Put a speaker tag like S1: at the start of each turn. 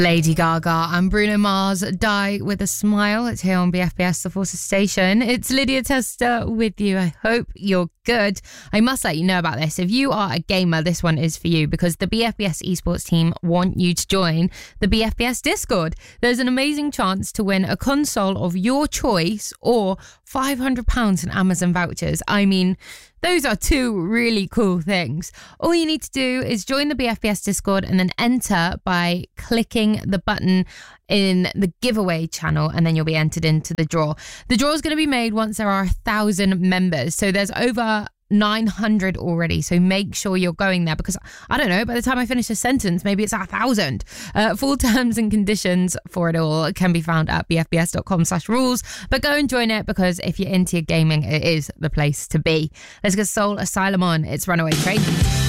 S1: Lady Gaga and Bruno Mars, Die With a Smile. It's here on BFBS, the Forces Station. It's Lydia Tester with you. I hope you're good. I must let you know about this. If you are a gamer, this one is for you because the BFBS esports team want you to join the BFBS Discord. There's an amazing chance to win a console of your choice or £500 in Amazon vouchers. I mean, those are two really cool things. All you need to do is join the BFBS Discord and then enter by clicking the button in the giveaway channel, and then you'll be entered into the draw. The draw is going to be made once there are 1,000 members. So there's over 900 already, so make sure you're going there because I don't know, by the time I finish a sentence maybe it's 1,000. Full terms and conditions for it all can be found at bfbs.com/rules, but go and join it because if you're into your gaming, it is the place to be. Let's get Soul Asylum on. It's Runaway Train.